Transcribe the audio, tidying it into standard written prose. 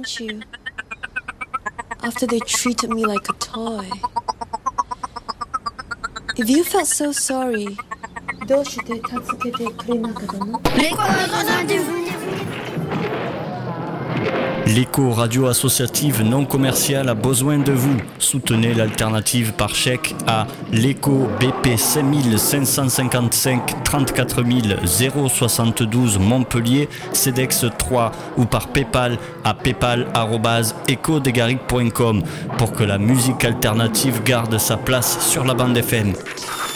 sent you after they treated me like a toy. If you felt so sorry, どうして助けてくれなかったの? L'écho radio associative non commerciale a besoin de vous. Soutenez l'alternative par chèque à l'écho BP 5555 34 072 Montpellier, CEDEX 3 ou par PayPal à paypal@ecodegaric.com pour que la musique alternative garde sa place sur la bande FM.